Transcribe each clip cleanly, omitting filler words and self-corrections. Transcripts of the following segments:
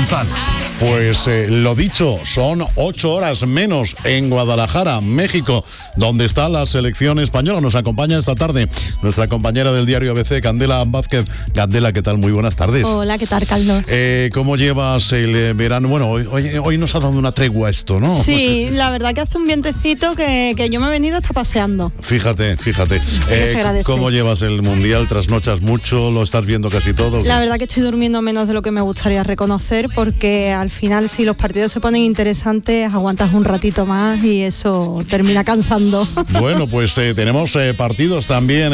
González. Pues lo dicho, son 8 horas menos en Guadalajara, México, donde está la selección española. Nos acompaña esta tarde nuestra compañera del diario ABC, Candela Vázquez. Candela, ¿qué tal? Muy buenas tardes. Hola, ¿qué tal, Carlos? ¿Cómo llevas el verano? Bueno, hoy nos ha dado una tregua esto, ¿no? Sí, la verdad que hace un vientecito que yo me he venido hasta paseando. Fíjate. Sí, se agradece. ¿Cómo llevas el Mundial? ¿Trasnochas mucho? ¿Lo estás viendo casi todo? La verdad que estoy durmiendo menos de lo que me gustaría reconocer, porque al final, si los partidos se ponen interesantes, aguantas un ratito más y eso termina cansando. Bueno, pues tenemos partidos también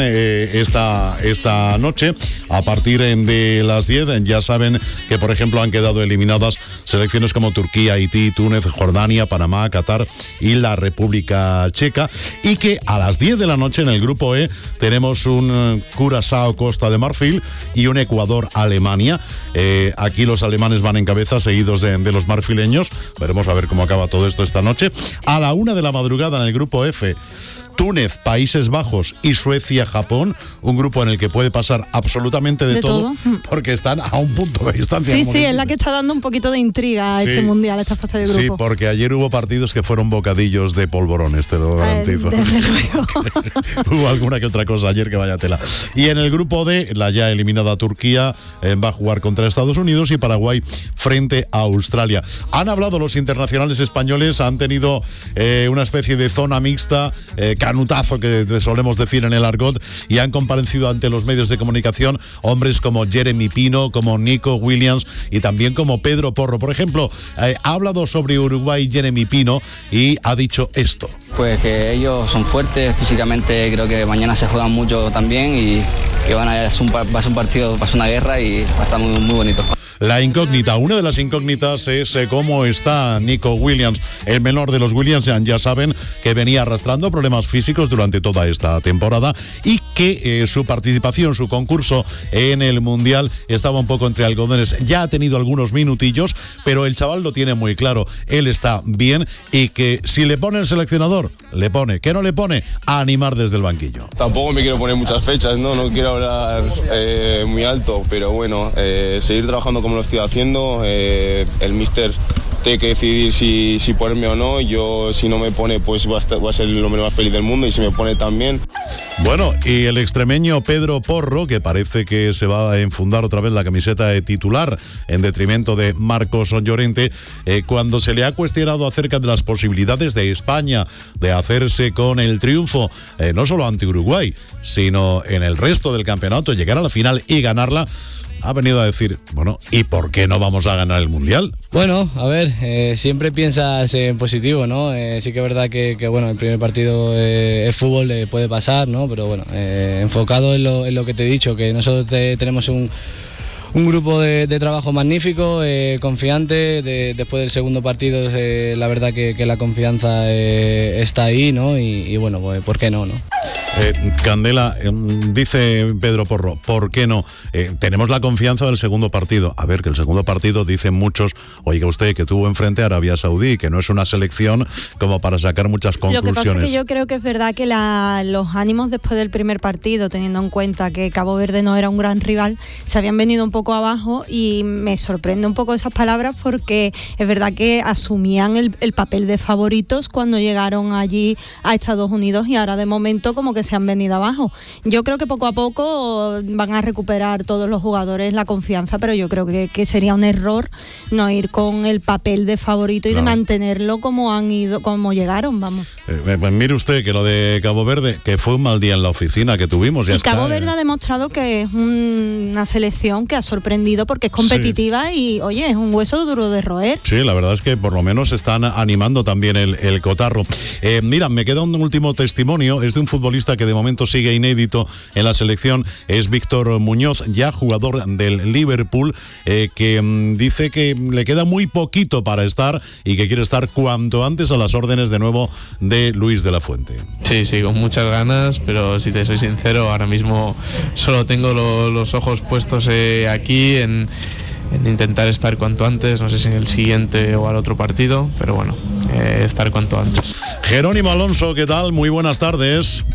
esta noche a partir de las 10. Ya saben que, por ejemplo, han quedado eliminadas selecciones como Turquía, Haití, Túnez, Jordania, Panamá, Qatar y la República Checa, y que a las 10 de la noche en el grupo E tenemos un Curazao, Costa de Marfil y un Ecuador-Alemania. Aquí los alemanes van en cabeza, seguidos de los marfileños. Veremos a ver cómo acaba todo esto esta noche. A la 1 de la madrugada en el grupo F, Túnez, Países Bajos y Suecia, Japón, un grupo en el que puede pasar absolutamente de todo, porque están a un punto de distancia. Sí, es la que está dando un poquito de intriga a este mundial, esta fase del grupo. Sí, porque ayer hubo partidos que fueron bocadillos de polvorones, te lo garantizo. Desde luego. Hubo alguna que otra cosa ayer que vaya tela. Y en el grupo D, la ya eliminada Turquía va a jugar contra Estados Unidos y Paraguay frente a Australia. Han hablado los internacionales españoles, han tenido una especie de zona mixta, canutazo que solemos decir en el argot, y han comparecido ante los medios de comunicación hombres como Jeremy Pino, como Nico Williams y también como Pedro Porro. Por ejemplo, ha hablado sobre Uruguay Jeremy Pino y ha dicho esto. Pues que ellos son fuertes físicamente, creo que mañana se juegan mucho también y que va a ser un partido, va a ser una guerra y va a estar muy, muy bonito. La incógnita, una de las incógnitas es cómo está Nico Williams, el menor de los Williams. Ya saben que venía arrastrando problemas físicos durante toda esta temporada y que su participación, su concurso en el Mundial estaba un poco entre algodones. Ya ha tenido algunos minutillos, pero el chaval lo tiene muy claro. Él está bien y que si le pone el seleccionador, le pone. ¿Qué no le pone? A animar desde el banquillo. Tampoco me quiero poner muchas fechas, no quiero hablar muy alto, pero bueno, seguir trabajando como lo estoy haciendo. El míster tiene que decidir si ponerme o no. Yo, si no me pone, pues voy a ser el hombre más feliz del mundo, y si me pone también. Bueno, y el extremeño Pedro Porro, que parece que se va a enfundar otra vez la camiseta de titular en detrimento de Marcos Llorente, cuando se le ha cuestionado acerca de las posibilidades de España de hacerse con el triunfo, no solo ante Uruguay, sino en el resto del campeonato, llegar a la final y ganarla, ha venido a decir, bueno, ¿y por qué no vamos a ganar el Mundial? Bueno, a ver, siempre piensas en positivo, ¿no? Sí que es verdad que bueno, el primer partido es fútbol, puede pasar, ¿no? Pero bueno, enfocado en lo que te he dicho, que nosotros tenemos un grupo de trabajo magnífico, confiante. Después del segundo partido, la verdad que la confianza está ahí, ¿no? Y bueno, pues ¿por qué no? Candela, dice Pedro Porro, ¿por qué no? Tenemos la confianza del segundo partido. A ver, que el segundo partido, dicen muchos, oiga usted, que tuvo enfrente a Arabia Saudí, que no es una selección como para sacar muchas conclusiones. Lo que pasa es que yo creo que es verdad que los ánimos después del primer partido, teniendo en cuenta que Cabo Verde no era un gran rival, se habían venido un poco abajo, y me sorprende un poco esas palabras, porque es verdad que asumían el papel de favoritos cuando llegaron allí a Estados Unidos, y ahora de momento como que se han venido abajo. Yo creo que poco a poco van a recuperar todos los jugadores la confianza, pero yo creo que sería un error no ir con el papel de favorito y de mantenerlo como llegaron, vamos. Pues mire usted que lo de Cabo Verde, que fue un mal día en la oficina que tuvimos. Ya Cabo Verde ha demostrado que es una selección que ha sorprendido porque es competitiva, y oye, es un hueso duro de roer. Sí, la verdad es que por lo menos están animando también el cotarro. Mira, me queda un último testimonio, es de un futbolista que de momento sigue inédito en la selección, es Víctor Muñoz, ya jugador del Liverpool, que dice que le queda muy poquito para estar y que quiere estar cuanto antes a las órdenes de nuevo de Luis de la Fuente. Sí, con muchas ganas, pero si te soy sincero, ahora mismo solo tengo los ojos puestos aquí en intentar estar cuanto antes, no sé si en el siguiente o al otro partido, pero bueno, estar cuanto antes. Jerónimo Alonso, ¿qué tal? Muy buenas tardes.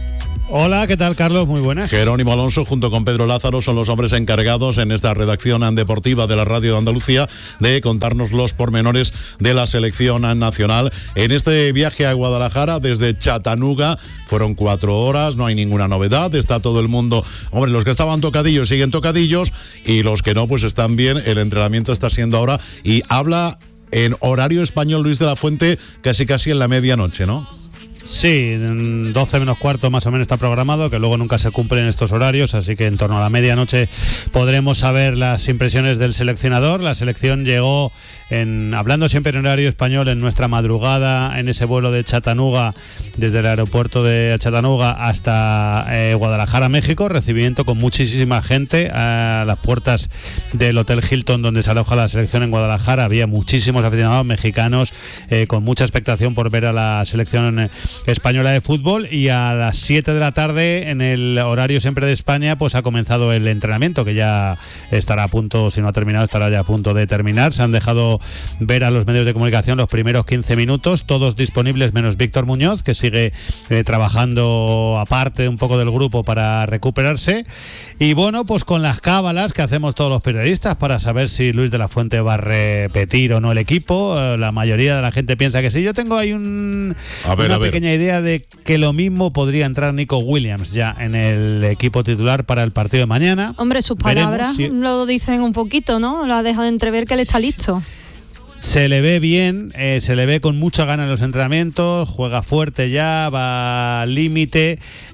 Hola, ¿qué tal, Carlos? Muy buenas. Jerónimo Alonso junto con Pedro Lázaro son los hombres encargados en esta redacción deportiva de la Radio de Andalucía de contarnos los pormenores de la selección nacional. En este viaje a Guadalajara desde Chattanooga fueron 4 horas, no hay ninguna novedad, está todo el mundo, hombre, los que estaban tocadillos siguen tocadillos y los que no pues están bien, el entrenamiento está siendo ahora y habla en horario español Luis de la Fuente casi en la medianoche, ¿no? Sí, 12 menos cuarto más o menos está programado, que luego nunca se cumplen estos horarios, así que en torno a la medianoche podremos saber las impresiones del seleccionador. La selección llegó, hablando siempre en horario español, en nuestra madrugada, en ese vuelo de Chattanooga, desde el aeropuerto de Chattanooga hasta Guadalajara, México, recibimiento con muchísima gente a las puertas del Hotel Hilton donde se aloja la selección en Guadalajara. Había muchísimos aficionados mexicanos con mucha expectación por ver a la selección española de fútbol, y a las 7 de la tarde, en el horario siempre de España, pues ha comenzado el entrenamiento, que ya estará a punto, si no ha terminado, estará ya a punto de terminar. Se han dejado ver a los medios de comunicación los primeros 15 minutos, todos disponibles menos Víctor Muñoz, que sigue trabajando aparte un poco del grupo para recuperarse. Y bueno, pues con las cábalas que hacemos todos los periodistas para saber si Luis de la Fuente va a repetir o no el equipo. La mayoría de la gente piensa que sí. Yo tengo ahí una pequeña idea de que lo mismo podría entrar Nico Williams ya en el equipo titular para el partido de mañana. Hombre, sus palabras lo dicen un poquito, ¿no? Lo ha dejado entrever que él está listo. Se le ve bien, se le ve con mucha gana en los entrenamientos, juega fuerte ya, va al límite,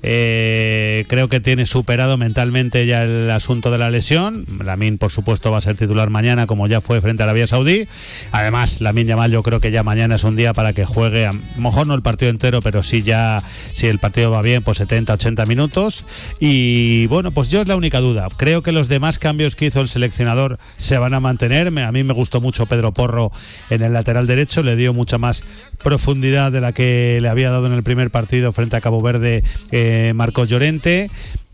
creo que tiene superado mentalmente ya el asunto de la lesión. Lamine, por supuesto, va a ser titular mañana, como ya fue frente a Arabia Saudí. Además, Lamine Yamal, yo creo que ya mañana es un día para que juegue, a lo mejor no el partido entero, pero sí ya, si el partido va bien, pues 70-80 minutos. Y bueno, pues yo es la única duda. Creo que los demás cambios que hizo el seleccionador se van a mantener. A mí me gustó mucho Pedro Porro en el lateral derecho, le dio mucha más profundidad de la que le había dado en el primer partido frente a Cabo Verde Marcos Llorente.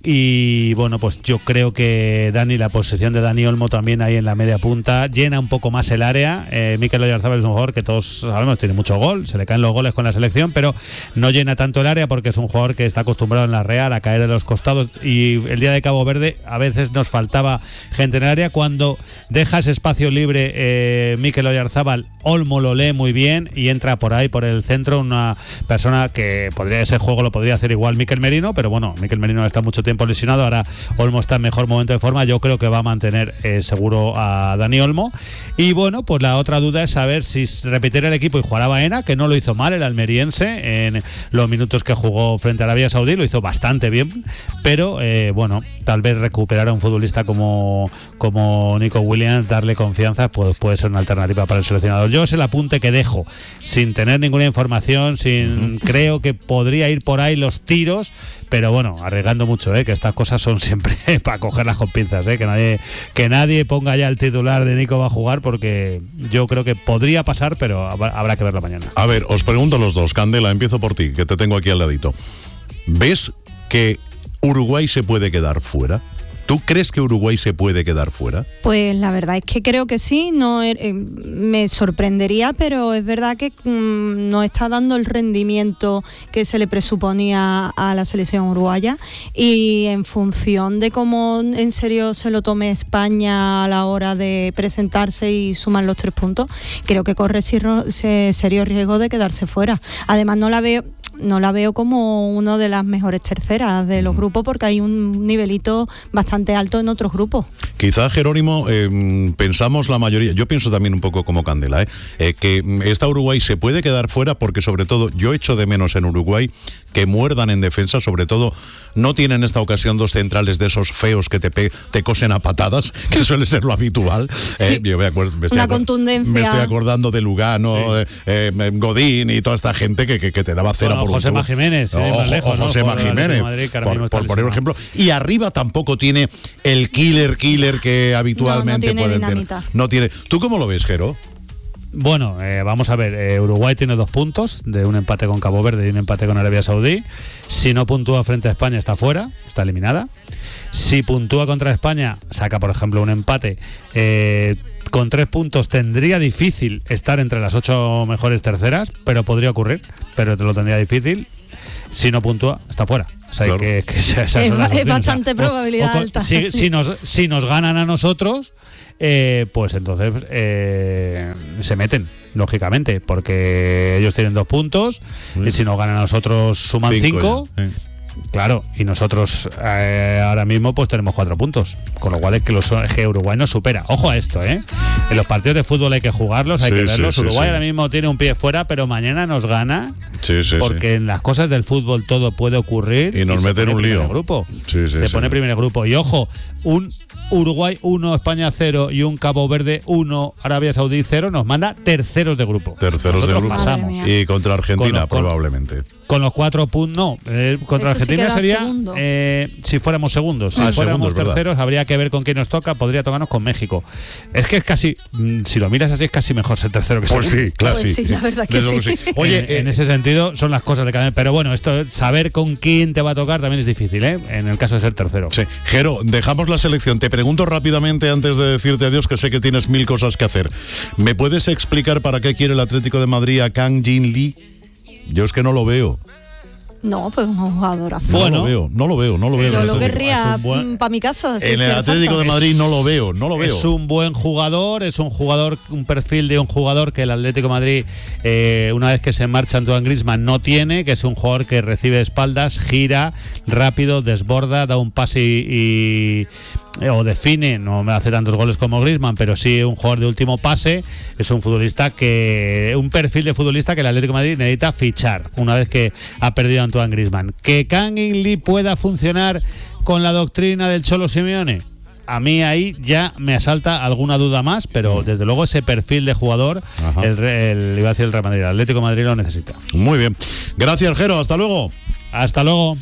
Y bueno, pues yo creo que la posición de Dani Olmo también ahí en la media punta llena un poco más el área. Mikel Oyarzabal es un jugador que todos sabemos tiene mucho gol, se le caen los goles con la selección, pero no llena tanto el área porque es un jugador que está acostumbrado en la Real a caer en los costados, y el día de Cabo Verde a veces nos faltaba gente en el área. Cuando deja ese espacio libre Mikel Oyarzabal, Olmo lo lee muy bien y entra por ahí, por el centro, una persona que ese juego lo podría hacer igual Mikel Merino, pero bueno, Mikel Merino está mucho tiempo lesionado, ahora Olmo está en mejor momento de forma. Yo creo que va a mantener seguro a Dani Olmo. Y bueno, pues la otra duda es saber si repetir el equipo y jugar a Baena, que no lo hizo mal el almeriense en los minutos que jugó frente a Arabia Saudí, lo hizo bastante bien, pero bueno, tal vez recuperar a un futbolista como Nico Williams, darle confianza, pues puede ser una alternativa para el seleccionador. Yo es el apunte que dejo, sin tener ninguna información, creo que podría ir por ahí los tiros, pero bueno, arriesgando mucho, que estas cosas son siempre para cogerlas con pinzas, que nadie ponga ya el titular de Nico va a jugar, porque yo creo que podría pasar, pero habrá que verlo mañana. A ver, os pregunto a los dos. Candela, empiezo por ti, que te tengo aquí al ladito. ¿Ves que Uruguay se puede quedar fuera? ¿Tú crees que Uruguay se puede quedar fuera? Pues la verdad es que creo que sí, no me sorprendería, pero es verdad que no está dando el rendimiento que se le presuponía a la selección uruguaya, y en función de cómo en serio se lo tome España a la hora de presentarse y sumar los 3 puntos, creo que corre serio riesgo de quedarse fuera. Además no la veo como una de las mejores terceras de los grupos, porque hay un nivelito bastante alto en otros grupos. Quizá, Jerónimo, pensamos la mayoría, yo pienso también un poco como Candela, que esta Uruguay se puede quedar fuera, porque sobre todo yo echo de menos en Uruguay que muerdan en defensa. Sobre todo no tienen en esta ocasión 2 centrales de esos feos que te cosen a patadas, que suele ser lo habitual. Yo una contundencia. Me estoy acordando de Lugano, Godín y toda esta gente que te daba cera por Josema Jiménez, Josema Jiménez, por poner un ejemplo. Y arriba tampoco tiene el killer que habitualmente pueden tener. No tiene. ¿Tú cómo lo ves, Jero? Bueno, vamos a ver, Uruguay tiene 2 puntos de un empate con Cabo Verde y un empate con Arabia Saudí. Si no puntúa frente a España, está fuera, está eliminada. Si puntúa contra España, saca por ejemplo un empate, con 3 puntos tendría difícil estar entre las 8 mejores terceras, pero podría ocurrir, pero te lo tendría difícil. Si no puntúa, está fuera. O sea, Claro. Es bastante probabilidad alta. Si nos ganan a nosotros, pues entonces se meten, lógicamente, porque ellos tienen 2 puntos y si nos ganan a nosotros suman 5. Claro, y nosotros ahora mismo pues tenemos 4 puntos, con lo cual es que Uruguay nos supera. Ojo a esto, en los partidos de fútbol hay que jugarlos, hay que verlos. Uruguay ahora mismo tiene un pie fuera, pero mañana nos gana, porque en las cosas del fútbol todo puede ocurrir y nos meten un lío. Grupo. Se pone primer grupo y ojo, un Uruguay 1, España 0 y un Cabo Verde 1, Arabia Saudí 0 nos manda terceros de grupo. Pasamos. Y contra Argentina probablemente. Con los 4 puntos, contra Eso Argentina sí sería si fuéramos segundos. Si fuéramos segundos, terceros, habría que ver con quién nos toca. Podría tocarnos con México. Es que es casi, si lo miras así, es casi mejor ser tercero que segundo. Pues sí, claro. Pues sí, la verdad que sí. Oye, en ese sentido son las cosas de cada vez. Pero bueno, esto saber con quién te va a tocar también es difícil, en el caso de ser tercero. Sí. Jero, dejamos la selección. Te pregunto rápidamente antes de decirte adiós, que sé que tienes 1000 cosas que hacer. ¿Me puedes explicar para qué quiere el Atlético de Madrid a Kang Jin Lee? Yo es que no lo veo. No, pues un jugadorazo. No lo veo. Yo lo querría para mi casa. En el Atlético de Madrid no lo veo. Es un buen jugador, un perfil de un jugador que el Atlético de Madrid, una vez que se marcha Antoine Griezmann, no tiene, que es un jugador que recibe espaldas, gira rápido, desborda, da un pase o define, no me hace tantos goles como Griezmann, pero sí un jugador de último pase. Es un perfil de futbolista que el Atlético de Madrid necesita fichar una vez que ha perdido a Antoine Griezmann. Que Kang In Lee pueda funcionar con la doctrina del Cholo Simeone, a mí ahí ya me asalta alguna duda más, pero desde luego ese perfil de jugador, el Real Madrid, el Atlético de Madrid lo necesita. Muy bien, gracias Jero, hasta luego. Hasta luego.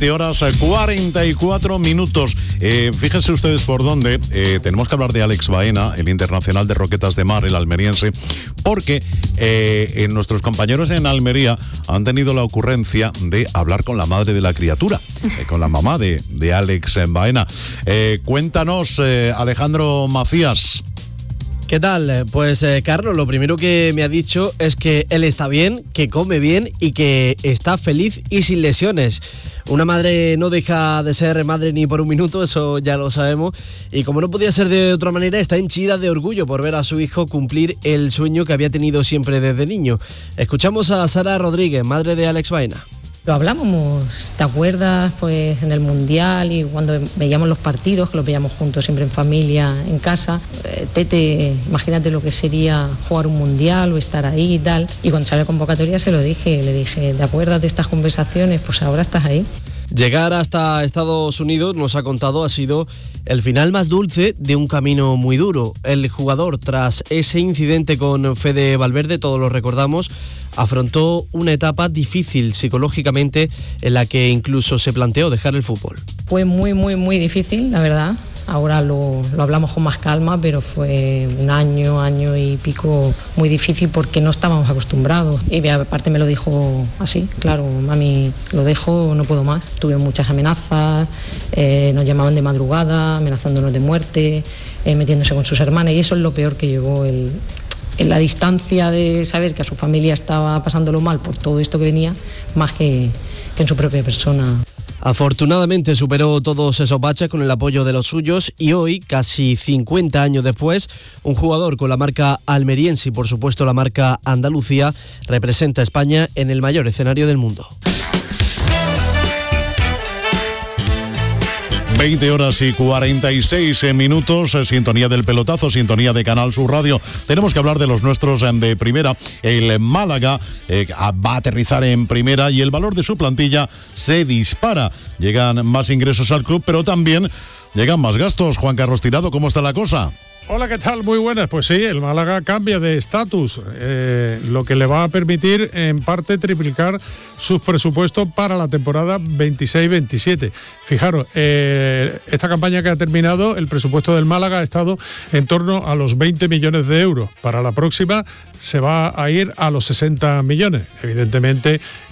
20:44. Fíjense ustedes por dónde. Tenemos que hablar de Alex Baena, el internacional de Roquetas de Mar, el almeriense, porque nuestros compañeros en Almería han tenido la ocurrencia de hablar con la madre de la criatura, con la mamá de Alex Baena. Cuéntanos, Alejandro Macías. ¿Qué tal? Pues Carlos, lo primero que me ha dicho es que él está bien, que come bien y que está feliz y sin lesiones. Una madre no deja de ser madre ni por un minuto, eso ya lo sabemos. Y como no podía ser de otra manera, está henchida de orgullo por ver a su hijo cumplir el sueño que había tenido siempre desde niño. Escuchamos a Sara Rodríguez, madre de Alex Baena. Lo hablábamos, ¿te acuerdas? Pues en el Mundial y cuando veíamos los partidos, que los veíamos juntos siempre en familia, en casa. Tete, imagínate lo que sería jugar un Mundial o estar ahí y tal. Y cuando salió la convocatoria se lo dije, le dije, ¿te acuerdas de estas conversaciones? Pues ahora estás ahí. Llegar hasta Estados Unidos, nos ha contado, ha sido el final más dulce de un camino muy duro. El jugador, tras ese incidente con Fede Valverde, todos lo recordamos, afrontó una etapa difícil psicológicamente en la que incluso se planteó dejar el fútbol. Fue muy, muy, muy difícil, la verdad. Ahora lo hablamos con más calma, pero fue un año y pico muy difícil porque no estábamos acostumbrados. Y aparte me lo dijo así, claro, mami, lo dejo, no puedo más. Tuve muchas amenazas, nos llamaban de madrugada, amenazándonos de muerte, metiéndose con sus hermanas, y eso es lo peor que llevó en la distancia de saber que a su familia estaba pasándolo mal por todo esto que venía, más que en su propia persona. Afortunadamente superó todos esos baches con el apoyo de los suyos y hoy, casi 50 años después, un jugador con la marca almeriense y por supuesto la marca Andalucía representa a España en el mayor escenario del mundo. 20:46, sintonía del pelotazo, sintonía de Canal Sur Radio. Tenemos que hablar de los nuestros de primera. El Málaga va a aterrizar en primera y el valor de su plantilla se dispara. Llegan más ingresos al club, pero también llegan más gastos. Juan Carlos Tirado, ¿cómo está la cosa? Hola, ¿qué tal? Muy buenas. Pues sí, el Málaga cambia de estatus, lo que le va a permitir en parte triplicar sus presupuestos para la temporada 26-27. Fijaros, esta campaña que ha terminado, el presupuesto del Málaga ha estado en torno a los 20 millones de euros. Para la próxima se va a ir a los 60 millones. Evidentemente,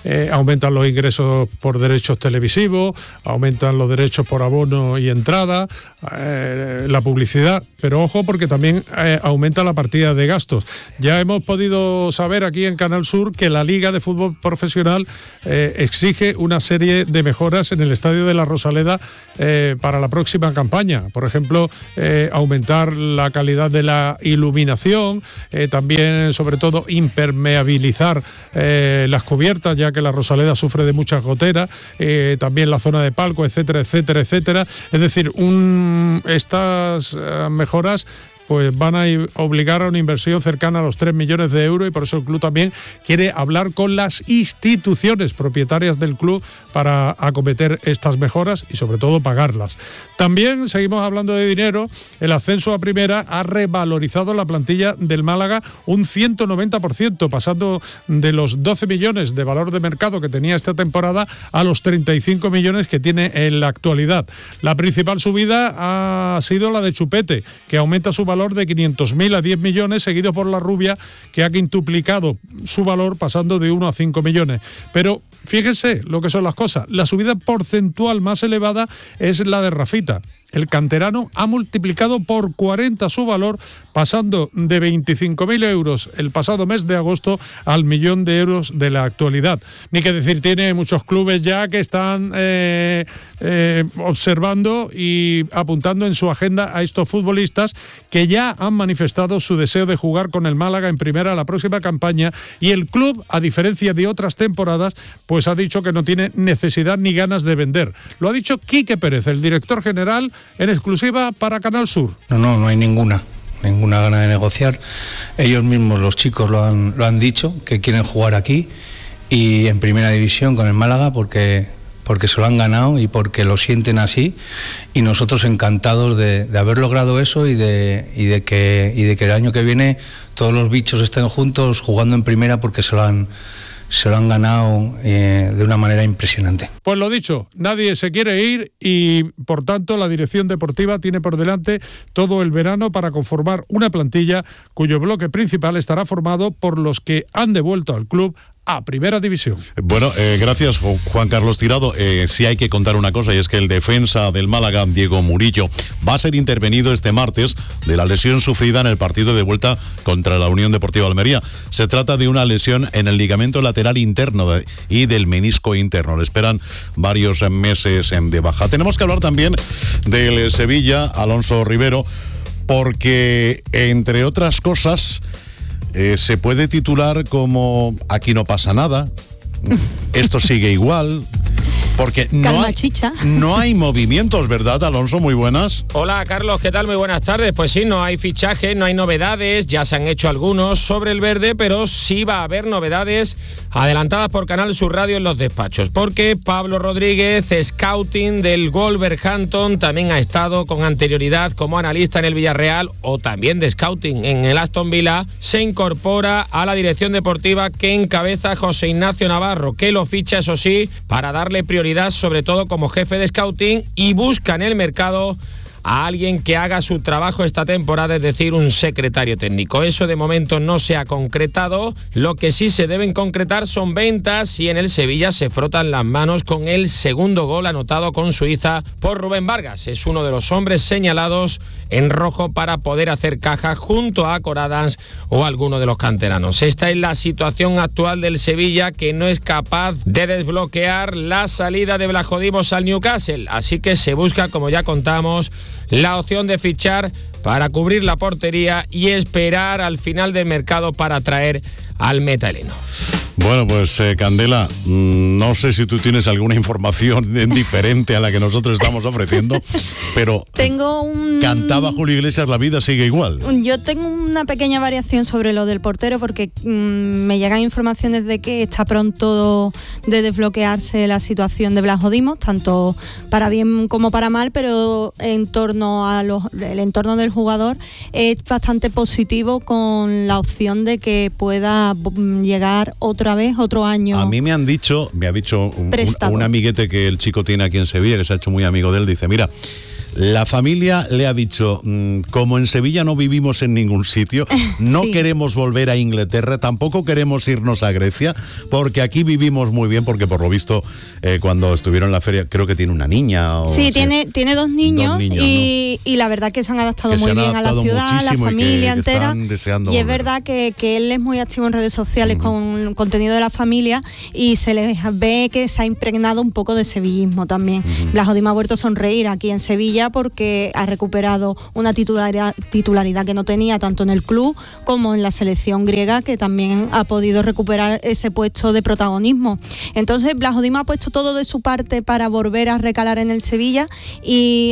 aumentan los ingresos por derechos televisivos, aumentan los derechos por abono y entrada, la publicidad, pero ojo porque también aumenta la partida de gastos. Ya hemos podido saber aquí en Canal Sur que la Liga de Fútbol Profesional exige una serie de mejoras en el Estadio de la Rosaleda para la próxima campaña. Por ejemplo, aumentar la calidad de la iluminación, también sobre todo impermeabilizar las cubiertas, ya que la Rosaleda sufre de muchas goteras, también la zona de palco, etcétera, etcétera, etcétera. Es decir, estas mejoras pues van a obligar a una inversión cercana a los 3 millones de euros, y por eso el club también quiere hablar con las instituciones propietarias del club para acometer estas mejoras y sobre todo pagarlas. También seguimos hablando de dinero. El ascenso a primera ha revalorizado la plantilla del Málaga un 190%, pasando de los 12 millones de valor de mercado que tenía esta temporada a los 35 millones que tiene en la actualidad. La principal subida ha sido la de Chupete, que aumenta su valor de 500.000 a 10 millones, seguido por la Rubia, que ha quintuplicado su valor pasando de 1 a 5 millones. Pero fíjense lo que son las cosas. La subida porcentual más elevada es la de Rafita. El canterano ha multiplicado por 40 su valor, pasando de 25.000 euros el pasado mes de agosto al 1.000.000 de euros de la actualidad. Ni que decir, tiene muchos clubes ya que están observando y apuntando en su agenda a estos futbolistas que ya han manifestado su deseo de jugar con el Málaga en primera la próxima campaña, y el club, a diferencia de otras temporadas, pues ha dicho que no tiene necesidad ni ganas de vender. Lo ha dicho Quique Pérez, el director general, en exclusiva para Canal Sur. No hay ninguna gana de negociar. Ellos mismos, los chicos, lo han dicho, que quieren jugar aquí y en primera división con el Málaga porque se lo han ganado y porque lo sienten así, y nosotros encantados de haber logrado eso y de que el año que viene todos los bichos estén juntos jugando en primera, porque se lo han ganado de una manera impresionante. Pues lo dicho, nadie se quiere ir y por tanto la dirección deportiva tiene por delante todo el verano para conformar una plantilla cuyo bloque principal estará formado por los que han devuelto al club a primera división. Bueno, gracias Juan Carlos Tirado. Sí hay que contar una cosa, y es que el defensa del Málaga, Diego Murillo, va a ser intervenido este martes de la lesión sufrida en el partido de vuelta contra la Unión Deportiva Almería. Se trata de una lesión en el ligamento lateral interno y del menisco interno. Le esperan varios meses de baja. Tenemos que hablar también del Sevilla, Alonso Rivero, porque entre otras cosas se puede titular como aquí no pasa nada, esto sigue igual, porque no hay movimientos, ¿verdad, Alonso? Muy buenas. Hola, Carlos, ¿qué tal? Muy buenas tardes. Pues sí, no hay fichajes, no hay novedades, ya se han hecho algunos sobre el verde, pero sí va a haber novedades adelantadas por Canal Sur Radio en los despachos, porque Pablo Rodríguez, scouting del Wolverhampton, también ha estado con anterioridad como analista en el Villarreal o también de scouting en el Aston Villa, se incorpora a la dirección deportiva que encabeza José Ignacio Navarro, que lo ficha, eso sí, para darle prioridad sobre todo como jefe de scouting, y busca en el mercado a alguien que haga su trabajo esta temporada, es decir, un secretario técnico. Eso de momento no se ha concretado. Lo que sí se deben concretar son ventas, y en el Sevilla se frotan las manos con el segundo gol anotado con Suiza por Rubén Vargas. Es uno de los hombres señalados en rojo para poder hacer caja junto a Coradans o alguno de los canteranos. Esta es la situación actual del Sevilla, que no es capaz de desbloquear la salida de Vlachodimos al Newcastle. Así que se busca, como ya contamos, la opción de fichar para cubrir la portería y esperar al final del mercado para traer al metaheleno. Bueno, pues Candela, no sé si tú tienes alguna información diferente a la que nosotros estamos ofreciendo, pero cantaba Julio Iglesias, la vida sigue igual. Yo tengo una pequeña variación sobre lo del portero, porque me llegan informaciones de que está pronto de desbloquearse la situación de Vlachodimos, tanto para bien como para mal, pero en torno a el entorno del jugador es bastante positivo, con la opción de que pueda llegar otro año. A mí me ha dicho un amiguete que el chico tiene aquí en Sevilla, que se ha hecho muy amigo de él, dice, mira, La familia le ha dicho, como en Sevilla no vivimos en ningún sitio, no Sí. queremos volver a Inglaterra, tampoco queremos irnos a Grecia, porque aquí vivimos muy bien, porque por lo visto cuando estuvieron en la feria, creo que tiene una niña. Sí, tiene 2 niños, y la verdad que se han adaptado Que se muy han bien a la adaptado ciudad, a la muchísimo y familia que entera. están deseando Y es volver. verdad que él es muy activo en redes sociales con contenido de la familia y se les ve que se ha impregnado un poco de sevillismo también. Blas Odín ha vuelto a sonreír aquí en Sevilla porque ha recuperado una titularidad que no tenía tanto en el club como en la selección griega, que también ha podido recuperar ese puesto de protagonismo. Entonces Blas Odín ha puesto todo de su parte para volver a recalar en el Sevilla y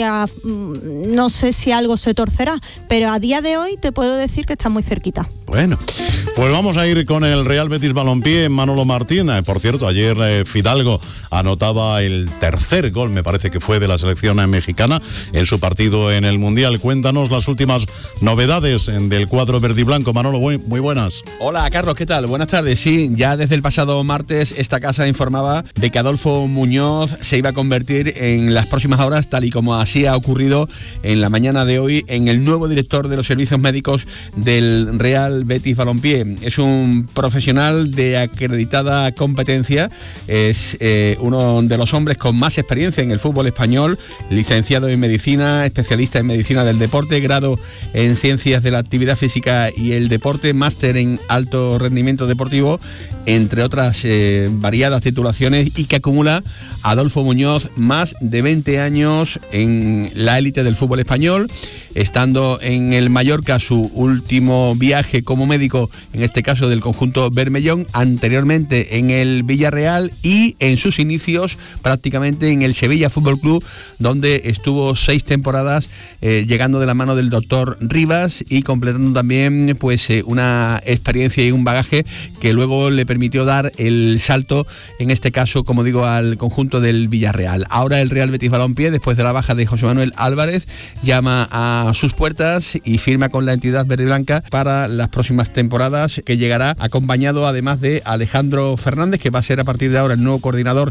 no sé si algo se torcerá, pero a día de hoy te puedo decir que está muy cerquita. Bueno, pues vamos a ir con el Real Betis Balompié, Manolo Martín. Por cierto, ayer Fidalgo anotaba el tercer gol, me parece que fue de la selección mexicana en su partido en el Mundial. Cuéntanos las últimas novedades del cuadro verde y blanco. Manolo, muy buenas. Hola Carlos, ¿qué tal? Buenas tardes. Sí, ya desde el pasado martes esta casa informaba de que Adolfo Muñoz se iba a convertir en las próximas horas, tal y como así ha ocurrido en la mañana de hoy, en el nuevo director de los servicios médicos del Real Betis Balompié. Es un profesional de acreditada competencia, es uno de los hombres con más experiencia en el fútbol español, licenciado en medicina, especialista en medicina del deporte, grado en ciencias de la actividad física y el deporte, máster en alto rendimiento deportivo, entre otras variadas titulaciones, y que acumula Adolfo Muñoz más de 20 años en la élite del fútbol español, estando en el Mallorca su último viaje como médico, en este caso del conjunto Bermellón, anteriormente en el Villarreal y en sus inicios prácticamente en el Sevilla Fútbol Club, donde estuvo 6 temporadas llegando de la mano del doctor Rivas y completando también pues una experiencia y un bagaje que luego le permitió dar el salto, en este caso, como digo, al conjunto del Villarreal. Ahora el Real Betis Balompié, después de la baja de José Manuel Álvarez, llama a sus puertas y firma con la entidad verde y blanca para las próximas temporadas, que llegará acompañado además de Alejandro Fernández, que va a ser a partir de ahora el nuevo coordinador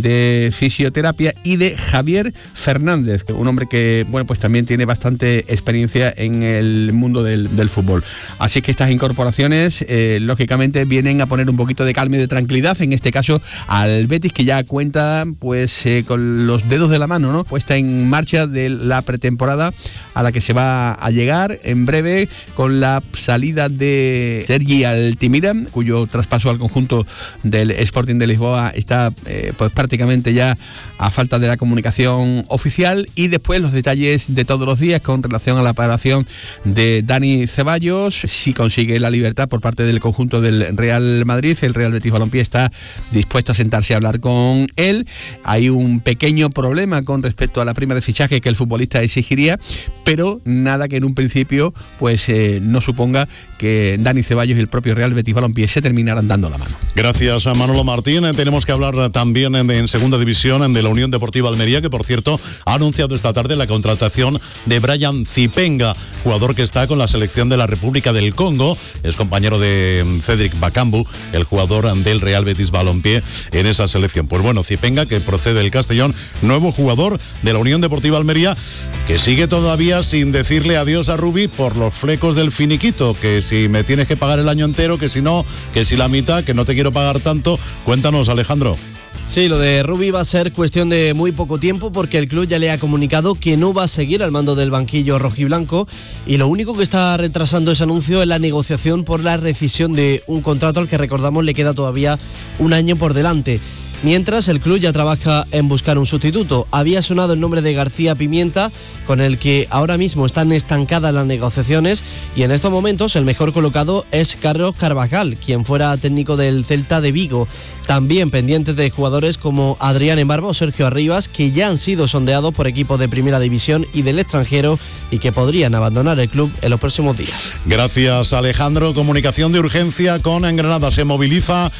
de fisioterapia, y de Javier Fernández, un hombre que bueno, pues también tiene bastante experiencia en el mundo del fútbol. Así que estas incorporaciones lógicamente vienen a poner un poquito de calma y de tranquilidad, en este caso al Betis, que ya cuenta pues con los dedos de la mano, ¿no?, puesta en marcha de la pretemporada a la que se va a llegar en breve, con la salida de Sergi Altimira, cuyo traspaso al conjunto del Sporting de Lisboa está pues prácticamente ya a falta de la comunicación oficial, y después los detalles de todos los días con relación a la operación de Dani Ceballos, si consigue la libertad por parte del conjunto del Real Madrid. El Real Betis Balompié está dispuesto a sentarse a hablar con él. Hay un pequeño problema con respecto a la prima de fichaje que el futbolista exigiría, pero nada que en un principio pues no suponga que Dani Ceballos y el propio Real Betis Balompié se terminaran dando la mano. Gracias a Manolo Martín. Tenemos que hablar también en segunda división de la Unión Deportiva Almería, que por cierto ha anunciado esta tarde la contratación de Brian Zipenga, jugador que está con la selección de la República del Congo, es compañero de Cedric Bakambu, el jugador del Real Betis Balompié en esa selección. Pues bueno, Zipenga, que procede del Castellón, nuevo jugador de la Unión Deportiva Almería, que sigue todavía sin decirle adiós a Rubi por los flecos del finiquito, que si me tienes que pagar el año entero, que si no, que si la mitad, que no te quiero pagar tanto. Cuéntanos, Alejandro. Sí, lo de Rubi va a ser cuestión de muy poco tiempo, porque el club ya le ha comunicado que no va a seguir al mando del banquillo rojiblanco, y lo único que está retrasando ese anuncio es la negociación por la rescisión de un contrato al que, recordamos, le queda todavía un año por delante. Mientras, el club ya trabaja en buscar un sustituto. Había sonado el nombre de García Pimienta, con el que ahora mismo están estancadas las negociaciones, y en estos momentos el mejor colocado es Carlos Carvajal, quien fuera técnico del Celta de Vigo. También pendientes de jugadores como Adrián Embarba o Sergio Arribas, que ya han sido sondeados por equipos de primera división y del extranjero, y que podrían abandonar el club en los próximos días. Gracias, Alejandro. Comunicación de urgencia con en Granada. Se moviliza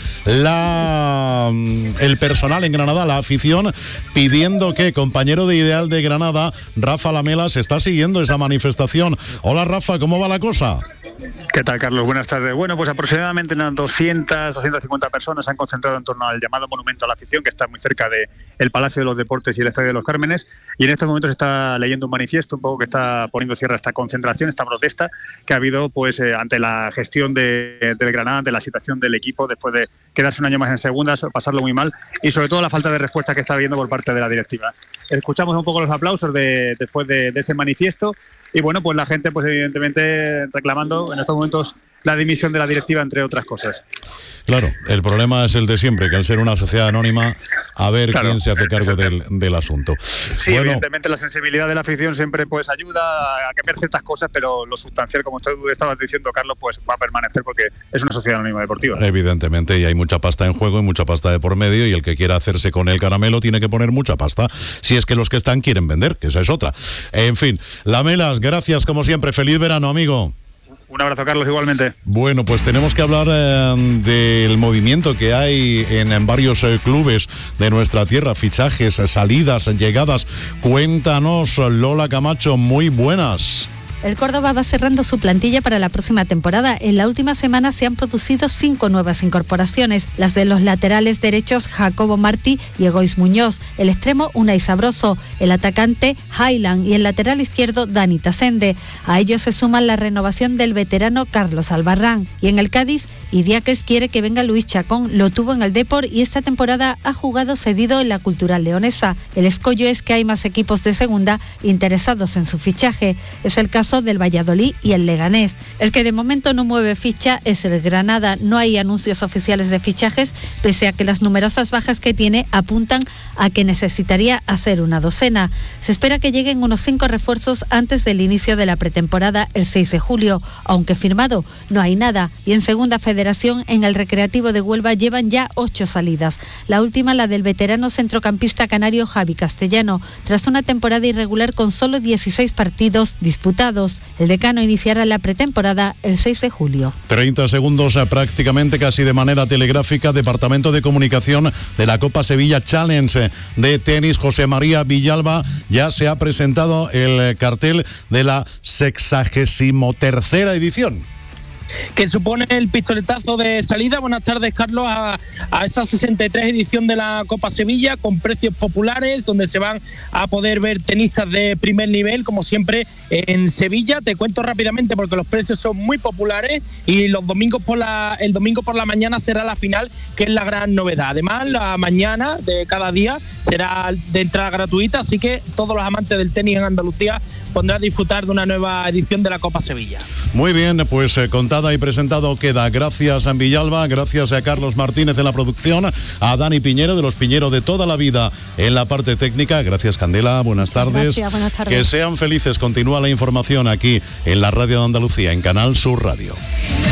el personal en Granada, la afición, pidiendo que compañero de Ideal de Granada, Rafa Lamela, se está siguiendo esa manifestación. Hola, Rafa, ¿cómo va la cosa? ¿Qué tal, Carlos? Buenas tardes. Bueno, pues aproximadamente unas 250 personas se han concentrado en torno al llamado Monumento a la Afición, que está muy cerca del Palacio de los Deportes y el Estadio de los Cármenes, y en estos momentos se está leyendo un manifiesto un poco que está poniendo cierre a esta concentración, esta protesta que ha habido pues ante la gestión del Granada, ante la situación del equipo después de quedarse un año más en segunda, pasarlo muy mal, y sobre todo la falta de respuesta que está habiendo por parte de la directiva. Escuchamos un poco los aplausos después de ese manifiesto. Y bueno, pues la gente, pues evidentemente reclamando en estos momentos la dimisión de la directiva, entre otras cosas. Claro, el problema es el de siempre, que al ser una sociedad anónima, a ver quién se hace cargo del asunto. Sí, bueno, evidentemente la sensibilidad de la afición siempre pues ayuda a cambiar ciertas cosas, pero lo sustancial, como tú estabas diciendo, Carlos, pues va a permanecer porque es una sociedad anónima deportiva. Evidentemente, y hay mucha pasta en juego y mucha pasta de por medio, y el que quiera hacerse con el caramelo tiene que poner mucha pasta, si es que los que están quieren vender, que esa es otra. En fin, Lamelas, gracias como siempre, feliz verano, amigo. Un abrazo, Carlos, igualmente. Bueno, pues tenemos que hablar del movimiento que hay en varios clubes de nuestra tierra, fichajes, salidas, llegadas. Cuéntanos, Lola Camacho, muy buenas. El Córdoba va cerrando su plantilla para la próxima temporada. En la última semana se han producido 5 nuevas incorporaciones, las de los laterales derechos Jacobo Martí y Egois Muñoz, el extremo Unai Sabroso, el atacante Highland y el lateral izquierdo Dani Tasende. A ellos se suman la renovación del veterano Carlos Albarrán. Y en el Cádiz, Idiáquez quiere que venga Luis Chacón, lo tuvo en el Depor y esta temporada ha jugado cedido en la Cultural Leonesa. El escollo es que hay más equipos de segunda interesados en su fichaje. Es el caso del Valladolid y el Leganés. El que de momento no mueve ficha es el Granada. No hay anuncios oficiales de fichajes, pese a que las numerosas bajas que tiene apuntan a que necesitaría hacer una docena. Se espera que lleguen unos 5 refuerzos antes del inicio de la pretemporada el 6 de julio, aunque firmado no hay nada. Y en Segunda Federación, en el Recreativo de Huelva llevan ya 8 salidas. La última, la del veterano centrocampista canario Javi Castellano, tras una temporada irregular con solo 16 partidos disputados. El Decano iniciará la pretemporada el 6 de julio. 30 segundos prácticamente, casi de manera telegráfica. Departamento de Comunicación de la Copa Sevilla Challenge de tenis. José María Villalba, ya se ha presentado el cartel de la 63ª edición. Que supone el pistoletazo de salida. Buenas tardes, Carlos, a esa 63 edición de la Copa Sevilla, con precios populares, donde se van a poder ver tenistas de primer nivel, como siempre en Sevilla. Te cuento rápidamente porque los precios son muy populares, y los domingos el domingo por la mañana será la final, que es la gran novedad. Además, la mañana de cada día será de entrada gratuita, así que todos los amantes del tenis en Andalucía podrán disfrutar de una nueva edición de la Copa Sevilla. Muy bien, pues contada y presentado queda. Gracias a Villalba, gracias a Carlos Martínez en la producción, a Dani Piñero de los Piñero de toda la vida en la parte técnica. Gracias, Candela, buenas tardes. Gracias, buenas tardes. Que sean felices. Continúa la información aquí en la Radio de Andalucía, en Canal Sur Radio.